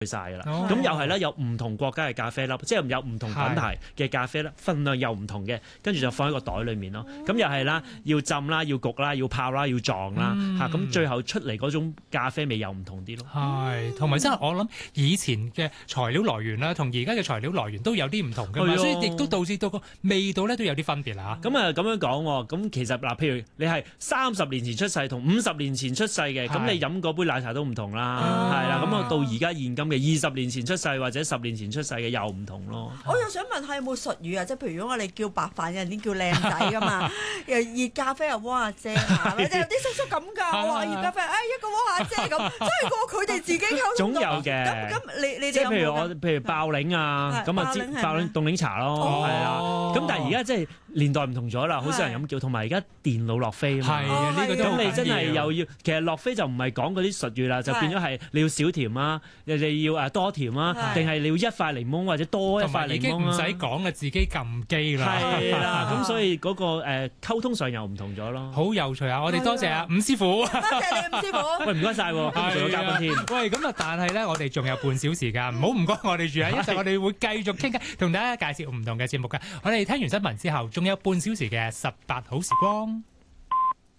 晒噶啦。咁又係啦，有唔同國家嘅咖啡粒，即係有唔同品牌嘅咖啡粒，分量又唔同嘅，跟住就放喺個袋裏面咯。咁又係啦，要浸啦，要焗啦，要泡啦，要撞啦，咁最後出嚟嗰種咖啡味又唔同啲咯。 係，同埋真係我諗以前嘅材料來源啦，同而家嘅材料來源都有啲唔同㗎嘛，所以亦都導致到個味道咧都有啲分別啦。 咁咁樣講喎，咁其實嗱，譬如你係30年前出世同50年前出世嘅，咁你飲嗰杯奶茶都唔同啦，係啦。咁到而家現今嘅20年前出世或者10年前出世嘅又唔同咯。 我又想問下有冇術語啊？即係譬如如果我哋叫白飯，有人啲叫靚仔噶嘛，又熱咖啡又汪阿姐啊，即係有啲叔叔咁㗎。我話熱咖啡，一個汪阿姐咁，真係過佢哋自己溝通到。 總有嘅。 咁你即係譬如爆檸啊，咁啊爆檸凍檸茶咯，係啦。咁但係而家即係年代唔同咗啦，好少人咁叫，同埋而家電腦落飛啊嘛。 係啊，呢個都咁你真係又要，其實落飛就唔係講嗰啲術語啦，就變咗係你要少甜啊，你要多甜啊，定係你要一塊檸檬或者多一塊檸檬啊。 已經唔使講啦，自己撳機啦。 係啦，咁所以嗰個溝通上又唔同咗咯。 好有趣啊！我哋多謝啊伍師傅。 多謝你伍師傅。 喂，唔該晒喎，做咗嘉賓添。 喂，咁啊，但係咧，我哋仲有半小時㗎，唔該我哋住啊！一陣我哋會繼續傾偈，同大家介紹唔同嘅節目㗎。我哋聽完新聞之後，仲有半小時嘅18好時光。